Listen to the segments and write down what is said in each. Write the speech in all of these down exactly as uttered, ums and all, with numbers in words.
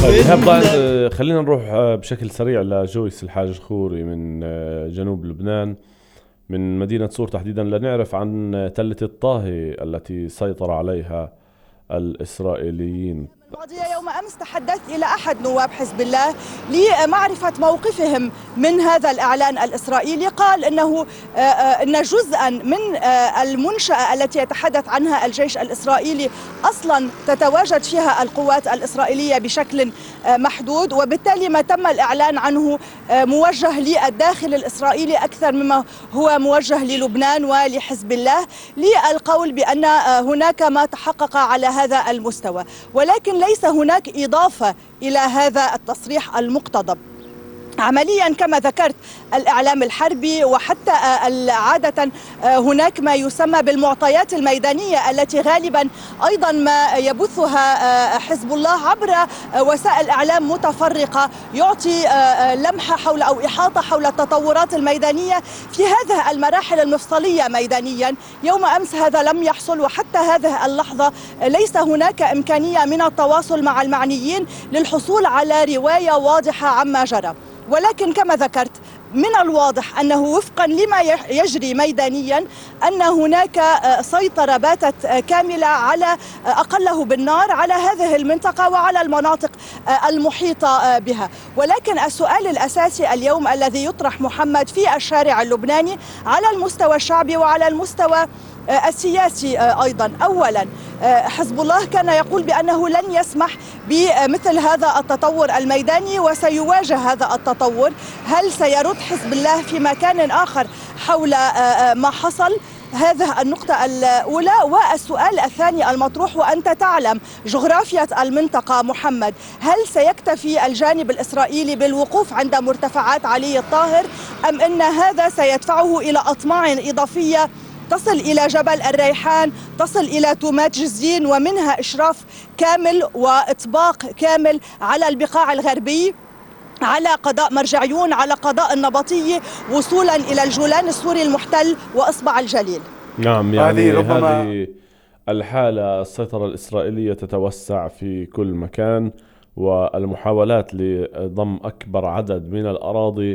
خلينا نروح بشكل سريع لجويس الحاج الخوري من جنوب لبنان من مدينة صور تحديدا، لنعرف عن تلة الطاهي التي سيطر عليها الإسرائيليين. يوم أمس تحدثت إلى أحد نواب حزب الله لمعرفة موقفهم من هذا الإعلان الإسرائيلي. قال إنه إن جزءا من المنشأة التي يتحدث عنها الجيش الإسرائيلي أصلا تتواجد فيها القوات الإسرائيلية بشكل محدود، وبالتالي ما تم الإعلان عنه موجه للداخل الإسرائيلي أكثر مما هو موجه للبنان ولحزب الله، للقول بأن هناك ما تحقق على هذا المستوى. ولكن ليس هناك إضافة إلى هذا التصريح المقتضب. عمليا كما ذكرت الإعلام الحربي وحتى عادة هناك ما يسمى بالمعطيات الميدانية التي غالبا أيضا ما يبثها حزب الله عبر وسائل إعلام متفرقة، يعطي لمحة حول أو إحاطة حول التطورات الميدانية في هذه المراحل المفصلية ميدانيا. يوم أمس هذا لم يحصل، وحتى هذه اللحظة ليس هناك إمكانية من التواصل مع المعنيين للحصول على رواية واضحة عما جرى. ولكن كما ذكرت من الواضح أنه وفقا لما يجري ميدانيا أن هناك سيطرة باتت كاملة على أقله بالنار على هذه المنطقة وعلى المناطق المحيطة بها. ولكن السؤال الأساسي اليوم الذي يطرح محمد في الشارع اللبناني على المستوى الشعبي وعلى المستوى السياسي أيضا، أولا حزب الله كان يقول بأنه لن يسمح بمثل هذا التطور الميداني وسيواجه هذا التطور. هل سيرد حزب الله في مكان آخر حول ما حصل؟ هذه النقطة الأولى. والسؤال الثاني المطروح، وأنت تعلم جغرافية المنطقة محمد، هل سيكتفي الجانب الإسرائيلي بالوقوف عند مرتفعات علي الطاهر أم أن هذا سيدفعه إلى أطماع إضافية تصل إلى جبل الريحان، تصل إلى تومات جزين، ومنها إشراف كامل وإطباق كامل على البقاع الغربي، على قضاء مرجعيون، على قضاء النبطية، وصولا إلى الجولان السوري المحتل وإصبع الجليل. نعم، يعني ربما هذه الحالة السيطرة الإسرائيلية تتوسع في كل مكان، والمحاولات لضم أكبر عدد من الأراضي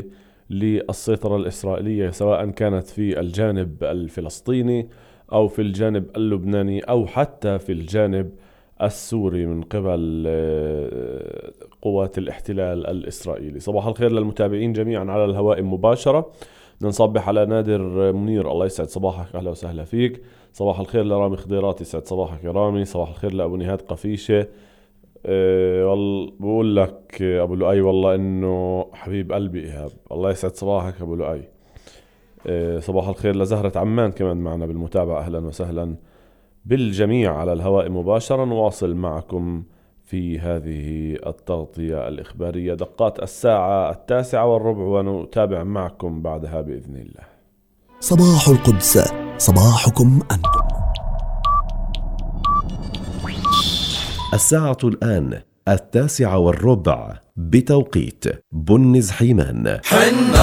للسيطرة الإسرائيلية سواء كانت في الجانب الفلسطيني أو في الجانب اللبناني أو حتى في الجانب السوري من قبل قوات الاحتلال الإسرائيلي. صباح الخير للمتابعين جميعا على الهواء مباشرة. نصبح على نادر منير، الله يسعد صباحك، أهلا وسهلا فيك. صباح الخير لرامي خضيرات، يسعد صباحك يا رامي. صباح الخير لأبو نهاد قفيشة. أه والله بقول لك أبو لؤي والله إنه حبيب قلبي إيهاب، الله يسعد صباحك أبو لؤي. أه صباح الخير لزهرة عمان كمان معنا بالمتابعة، أهلا وسهلا بالجميع على الهواء مباشرة. نواصل معكم في هذه التغطية الإخبارية دقات الساعة التاسعة والربع، ونتابع معكم بعدها بإذن الله. صباح القدس، صباحكم أنتم. الساعة الآن التاسعة والربع بتوقيت بنز حيمان. حنا